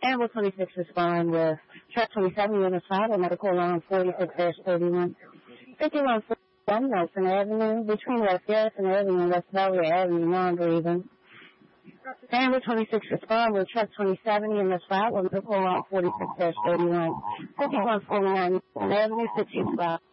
Amber 26 respond with truck 27 unit 5 and medical alarm 46-31. 5141 Nelson Avenue between West Garrison Avenue and West Belleria Avenue, non-breathing. Amber 26 respond with truck 27 unit 5 and medical alarm 46-31. 5149 Nelson Avenue, 625.